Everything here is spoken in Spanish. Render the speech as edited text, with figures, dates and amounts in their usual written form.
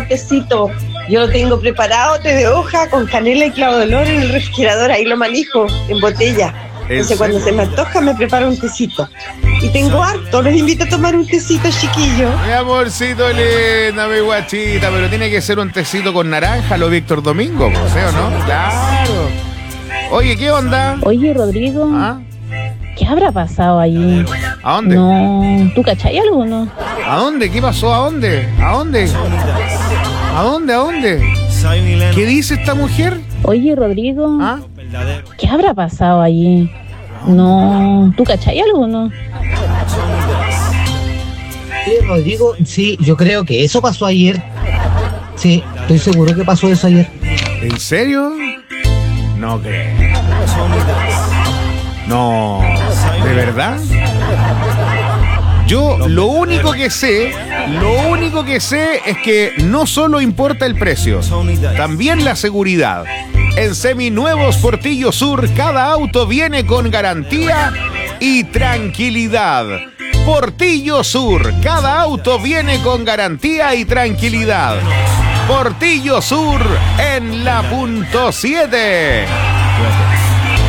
tecito. Yo lo tengo preparado, té de hoja con canela y clavo de olor en el refrigerador, ahí lo manejo en botella. Entonces cuando se me antoja me preparo un tecito. Y tengo harto, les invito a tomar un tecito, chiquillo. Mi amorcito linda, mi guachita, pero tiene que ser un tecito con naranja, lo Víctor Domingo, ¿o no? Claro. Oye, ¿qué onda? Oye, Rodrigo, ¿Ah? ¿qué habrá pasado allí? ¿A dónde? No, ¿tú cachai algo, no? ¿A dónde? ¿Qué pasó? ¿A dónde? ¿A dónde? ¿A dónde? ¿A dónde? ¿Qué dice esta mujer? Oye, Rodrigo, ¿Ah? ¿qué habrá pasado allí? No, ¿tú cachai algo, no? Rodrigo, sí, yo creo que eso pasó ayer. Sí, estoy seguro que pasó eso ayer. ¿En serio? No creo. No, ¿de verdad? Yo lo único que sé es que no solo importa el precio, también la seguridad. En Seminuevos Portillo Sur, cada auto viene con garantía y tranquilidad. Portillo Sur, cada auto viene con garantía y tranquilidad. Portillo Sur en la punto 7.